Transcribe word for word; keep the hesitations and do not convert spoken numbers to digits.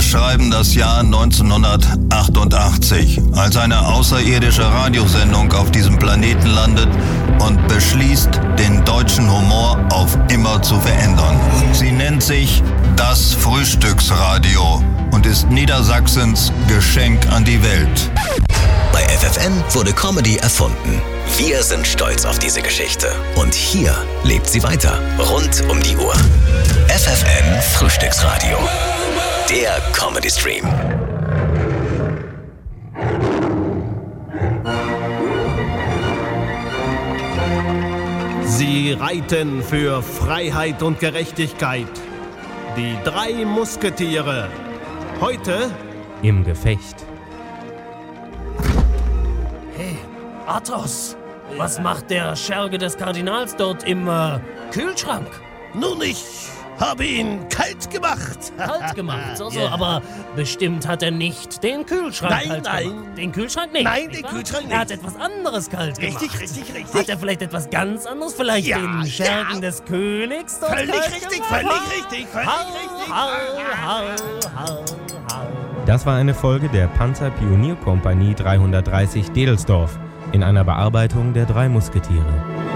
schreiben das Jahr neunzehnhundertachtundachtzig, als eine außerirdische Radiosendung auf diesem Planeten landet und beschließt, den deutschen Humor auf immer zu verändern. Sie nennt sich das Frühstücksradio und ist Niedersachsens Geschenk an die Welt. Bei F F N wurde Comedy erfunden. Wir sind stolz auf diese Geschichte. Und hier lebt sie weiter. Rund um die Uhr. F F N Frühstücksradio. Der Comedy Stream. Sie reiten für Freiheit und Gerechtigkeit. Die drei Musketiere. Heute im Gefecht. Hey, Athos, was macht der Scherge des Kardinals dort im äh, Kühlschrank? Nun, ich habe ihn kalt gemacht. Kalt gemacht, so, so, Yeah. aber bestimmt hat er nicht den Kühlschrank Nein, kalt nein. gemacht. Den Kühlschrank nicht? Nein, nicht den wahr? Kühlschrank Er hat nicht. etwas anderes kalt gemacht. Richtig, richtig, richtig. Hat er vielleicht etwas ganz anderes? Vielleicht Ja, den Schergen ja. des Königs dort Völlig kalt richtig, gemacht? völlig richtig, völlig Hau, richtig. hau, hau, hau, hau. Das war eine Folge der Panzerpionierkompanie dreihundertdreißig Dedelsdorf in einer Bearbeitung der drei Musketiere.